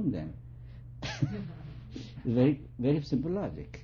home then? Very, very simple logic.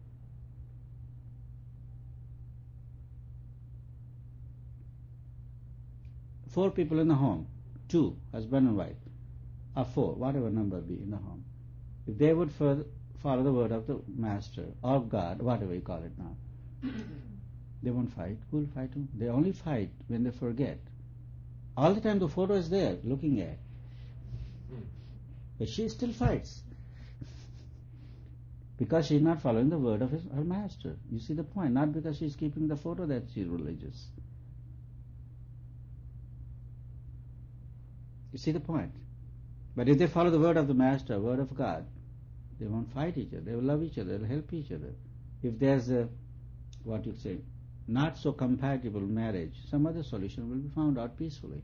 Four people in the home, two, husband and wife, or four, whatever number be in the home. If they would follow the word of the Master, of God, whatever you call it now, they won't fight. Who will fight them? They only fight when they forget. All the time the photo is there, looking at. But she still fights. Because she is not following the word of her Master. You see the point? Not because she is keeping the photo that she is religious. You see the point? But if they follow the word of the Master, word of God, they won't fight each other. They will love each other. They will help each other. If there's a, what you say, not so compatible marriage, some other solution will be found out peacefully.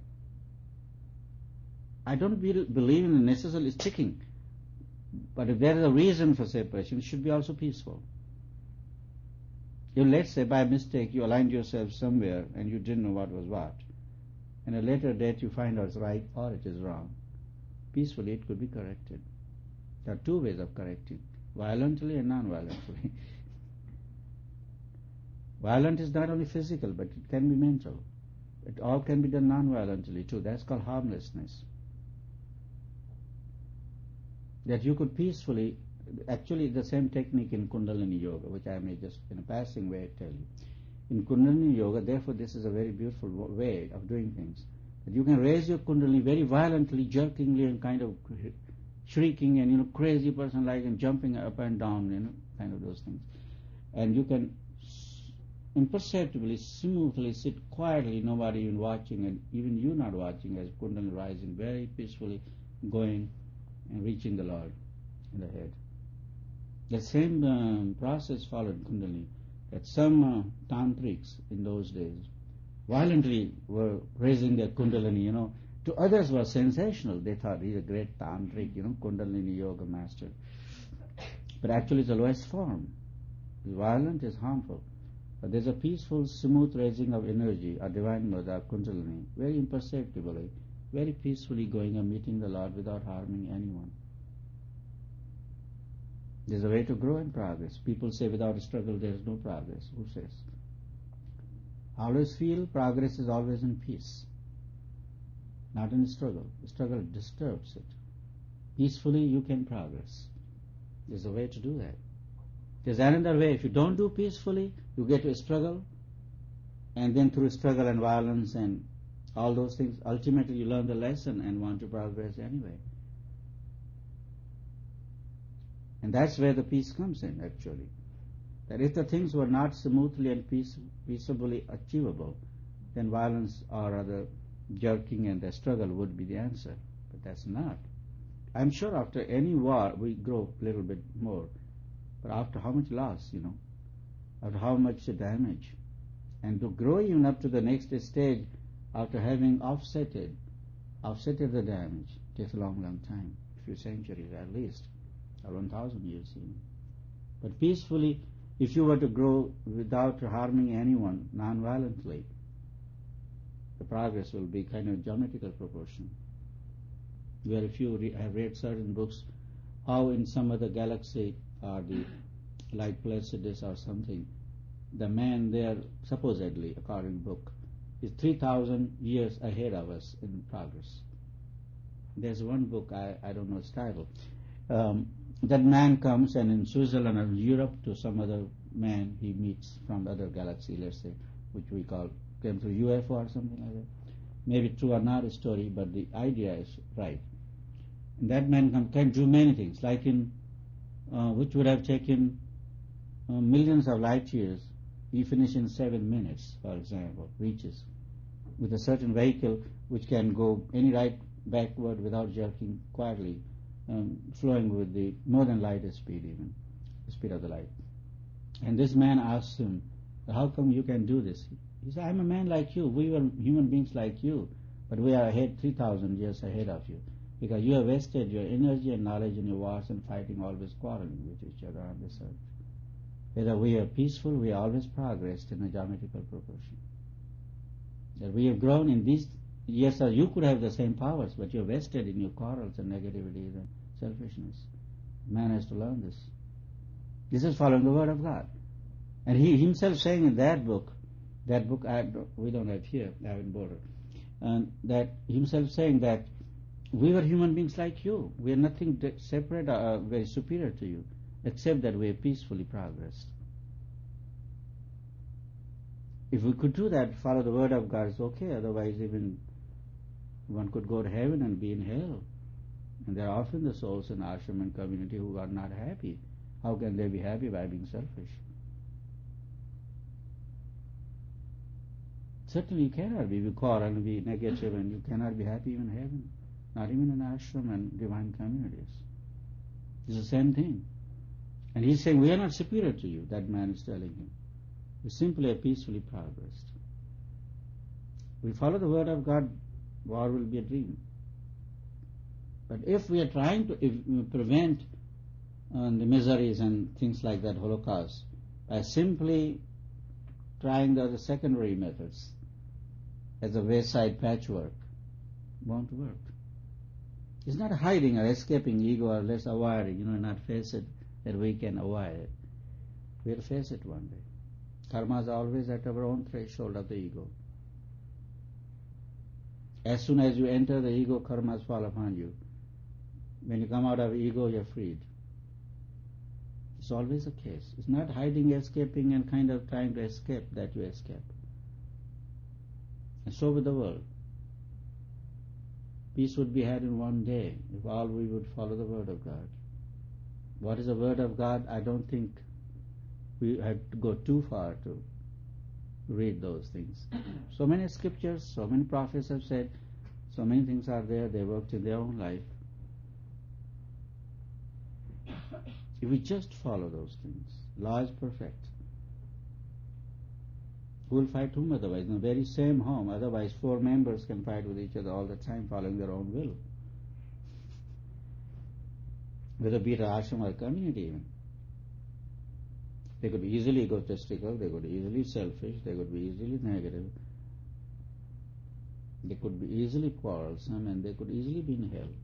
I don't believe in necessarily sticking. But if there is a reason for separation, it should be also peaceful. If, let's say, by mistake you aligned yourself somewhere and you didn't know what was what, and at a later date you find out it's right or it is wrong, peacefully it could be corrected. There are two ways of correcting, violently and non-violently. Violent is not only physical, but it can be mental. It all can be done non-violently too. That's called harmlessness. That you could peacefully, actually the same technique in Kundalini Yoga, which I may just in a passing way tell you. In Kundalini Yoga, therefore this is a very beautiful way of doing things. That you can raise your Kundalini very violently, jerkingly, and kind of shrieking and, crazy person like, and jumping up and down, kind of those things. And you can imperceptibly, smoothly sit quietly, nobody even watching, and even you not watching, as Kundalini rising very peacefully, going and reaching the Lord in the head. The same process followed Kundalini, that some tantrics in those days violently were raising their Kundalini, To others was sensational. They thought he's a great tantric, Kundalini Yoga master. But actually it's the lowest form. It's violent, it's harmful. But there's a peaceful, smooth raising of energy, a divine mother, Kundalini, very imperceptibly, very peacefully going and meeting the Lord without harming anyone. There's a way to grow in progress. People say without a struggle there is no progress. Who says? I always feel progress is always in peace, not in struggle. The struggle disturbs it. Peacefully you can progress. There's a way to do that. There's another way. If you don't do peacefully, you get to a struggle, and then through struggle and violence and all those things, ultimately you learn the lesson and want to progress anyway. And that's where the peace comes in, actually. That if the things were not smoothly and peaceably achievable, then violence or other jerking and the struggle would be the answer. But that's not. I'm sure after any war we grow a little bit more. But after how much loss, after how much damage. And to grow even up to the next stage after having offsetted the damage takes a long, long time, a few centuries at least, or 1,000 years even. But peacefully, if you were to grow without harming anyone, non-violently, the progress will be kind of geometrical proportion. Where if you have read certain books, how in some other galaxy or like Placidus or something, the man there, supposedly, according to the book, is 3,000 years ahead of us in progress. There's one book, I don't know its title. That man comes and in Switzerland or Europe to some other man he meets from the other galaxy, let's say, which we call, came through UFO or something like that. Maybe true or not a story, but the idea is right. And that man can do many things, like which would have taken millions of light years, he finishes in 7 minutes, for example, reaches, with a certain vehicle which can go any right backward without jerking quietly, flowing with the more than light speed even, the speed of the light. And this man asks him, how come you can do this? He said, I'm a man like you, we were human beings like you, but we are 3,000 years ahead of you, because you have wasted your energy and knowledge in your wars and fighting, always quarreling with each other on this earth. Whether we are peaceful, we always progressed in a geometrical proportion. That we have grown in these Yes, sir, you could have the same powers, but you're vested in your quarrels and negativities and selfishness. Man has to learn this. This is following the word of God. And he himself saying in that book we don't have here, I haven't bought it, and that himself saying that we were human beings like you. We are nothing separate or very superior to you, except that we have peacefully progressed. If we could do that, follow the word of God, it's okay. Otherwise, even one could go to heaven and be in hell. And there are often the souls in ashram and community who are not happy. How can they be happy by being selfish? Certainly you cannot be. You quarrel and be negative, and you cannot be happy even in heaven. Not even in ashram and divine communities. It's the same thing. And he's saying, we are not superior to you, that man is telling him. We simply have peacefully progressed. We follow the word of God, war will be a dream. But if we are trying to prevent the miseries and things like that, Holocaust, by simply trying the other secondary methods as a wayside patchwork, won't work. It's not hiding or escaping ego or less avoiding, not face it that we can avoid it. We'll face it one day. Karma is always at our own threshold of the ego. As soon as you enter the ego, karmas fall upon you. When you come out of ego, you're freed. It's always the case. It's not hiding, escaping, and kind of trying to escape that you escape. And so with the world. Peace would be had in one day if all we would follow the word of God. What is the word of God? I don't think we had to go too far to read those things. So many scriptures, so many prophets have said, so many things are there, they worked in their own life. If we just follow those things, law is perfect. Who will fight whom otherwise? In the very same home, otherwise 4 members can fight with each other all the time following their own will. Whether be it ashram or community even. They could be easily egotistical, they could be easily selfish, they could be easily negative, they could be easily quarrelsome, and they could easily be in hell.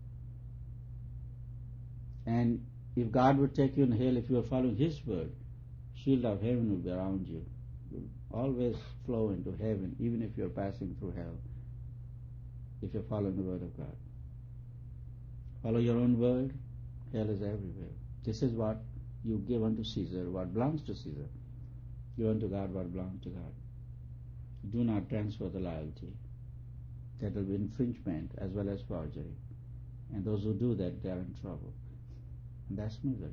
And if God would take you in hell, if you are following His word, shield of heaven will be around you. You will always flow into heaven, even if you are passing through hell, if you are following the word of God. Follow your own word, hell is everywhere. This is what you give unto Caesar, what belongs to Caesar. Give unto God what belongs to God. Do not transfer the loyalty. That will be infringement as well as forgery. And those who do that, they are in trouble. And that's misery.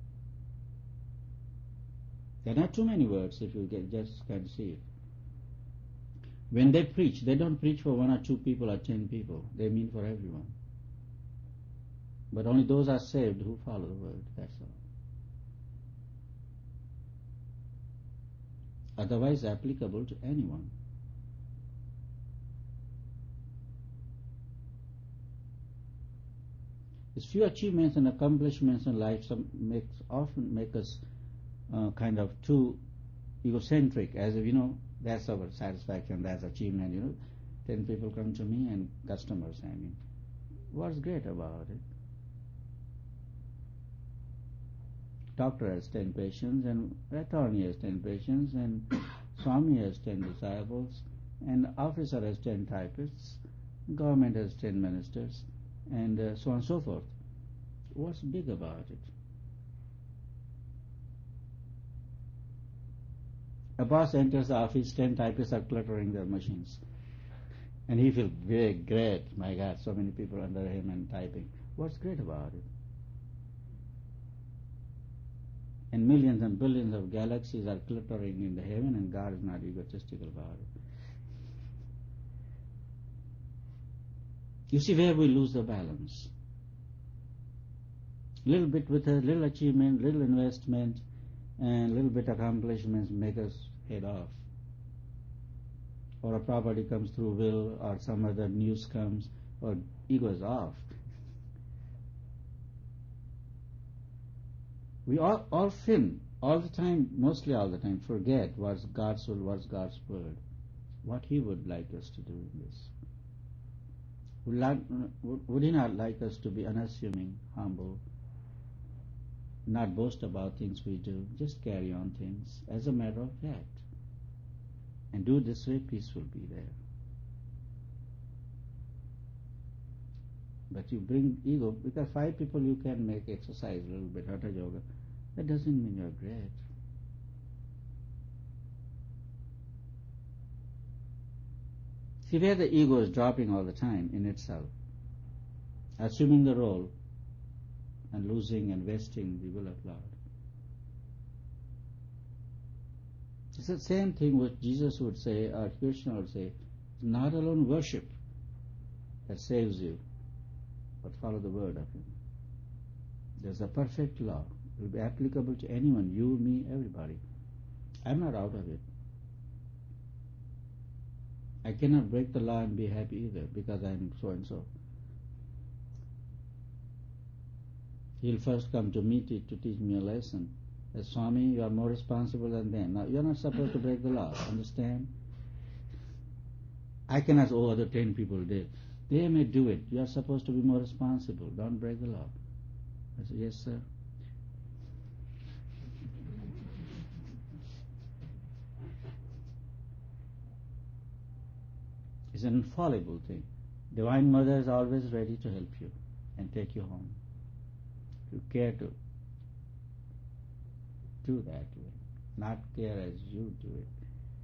There are not too many words if you just can see it. When they preach, they don't preach for 1 or 2 people or 10 people. They mean for everyone. But only those are saved who follow the word, that's all. Otherwise applicable to anyone. These few achievements and accomplishments in life often make us kind of too egocentric, as if, that's our satisfaction, that's achievement, 10 people come to me and customers, what's great about it? Doctor has 10 patients, and attorney has 10 patients, and Swami has 10 disciples, and officer has 10 typists, government has 10 ministers, and so on and so forth. What's big about it? A boss enters the office, 10 typists are cluttering their machines, and he feels very great. My God, so many people under him and typing. What's great about it? And millions and billions of galaxies are cluttering in the heaven, and God is not egotistical about it. You see where we lose the balance. Little bit with a little achievement, little investment, and little bit accomplishments make us head off. Or a property comes through will, or some other news comes, or ego is off. We all often, all the time, mostly all the time, forget what's God's will, what's God's word, what He would like us to do in this. Would He not like us to be unassuming, humble, not boast about things we do, just carry on things as a matter of fact? And do this way, peace will be there. But you bring ego, because 5 people you can make exercise a little bit, hatha yoga. That doesn't mean you're great. See where the ego is dropping all the time in itself, assuming the role and losing and wasting the will of Lord. It's the same thing which Jesus would say or Krishna would say, not alone worship that saves you, but follow the word of Him. There's a perfect law. It will be applicable to anyone, you, me, everybody. I'm not out of it. I cannot break the law and be happy either because I'm so and so. He'll first come to meet it to teach me a lesson. As Swami, you are more responsible than them. Now, you're not supposed to break the law, understand? I cannot, other 10 people did. They may do it. You are supposed to be more responsible. Don't break the law. I said, yes, sir. It's an infallible thing. Divine Mother is always ready to help you and take you home. If you care to do that way, not care as you do it.